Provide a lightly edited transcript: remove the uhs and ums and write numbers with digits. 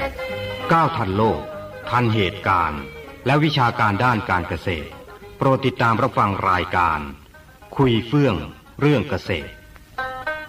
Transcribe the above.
ก้าวทันโลกทันเหตุการณ์และวิชาการด้านการเกษตรโปรดติดตามรับฟังรายการคุยเฟื่องเรื่องเกษตร